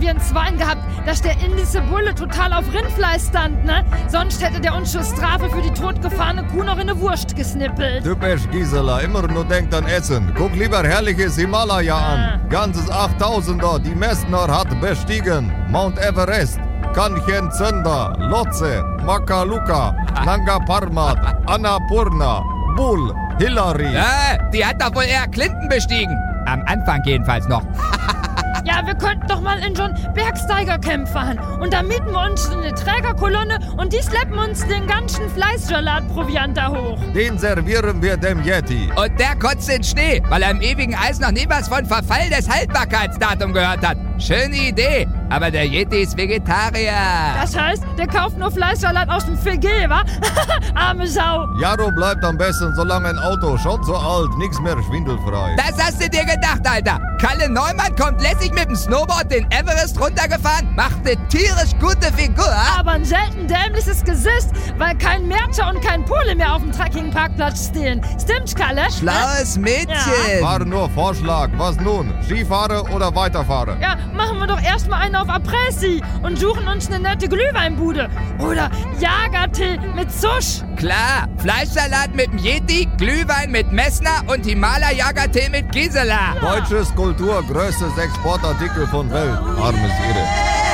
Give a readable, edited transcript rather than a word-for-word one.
ein Schwein gehabt, dass der indische Bulle total auf Rindfleisch stand, ne? Sonst hätte der uns zur Strafe für die totgefahrene Kuh noch in eine Wurst gesnippelt. Typisch Gisela, immer nur denkt an Essen. Guck lieber herrliches Himalaya an. Ganzes 8000er, die Messner hat bestiegen. Mount Everest, Kanchenjunga, Lhotse, Makaluka, Nanga Parbat, Annapurna, Bull, Hillary. Ja, die hat doch wohl eher Clinton bestiegen. Am Anfang jedenfalls noch. Ja, wir könnten doch mal in so ein Bergsteigercamp fahren. Und da mieten wir uns eine Trägerkolonne und die schleppen uns den ganzen Fleischsalatproviant da hoch. Den servieren wir dem Yeti. Und der kotzt in Schnee, weil er im ewigen Eis noch nie was von Verfall des Haltbarkeitsdatums gehört hat. Schöne Idee, aber der Yeti ist Vegetarier. Das heißt, der kauft nur Fleischsalat aus dem Fege, wa? Arme Sau. Jaro bleibt am besten so lange im Auto, schon so alt, nix mehr schwindelfrei. Das hast du dir gedacht, Alter. Kalle Neumann kommt lässig mit dem Snowboard den Everest runtergefahren, macht eine tierisch gute Figur. Aber ein selten dämliches Gesicht, weil kein Märzer und kein Pole mehr auf dem Trekkingparkplatz stehen. Stimmt's, Kalle? Schlaues Mädchen. War nur Vorschlag, was nun? Skifahre oder weiterfahren? Ja, machen wir doch erstmal einen auf Apresi und suchen uns eine nette Glühweinbude. Oder Jagertee mit Susch. Klar, Fleischsalat mit dem Yeti, Glühwein mit Messner und Himalaya-Jagertee mit Gisela. Deutsches Kultur, größtes Exportartikel von Welt. Armes Irre.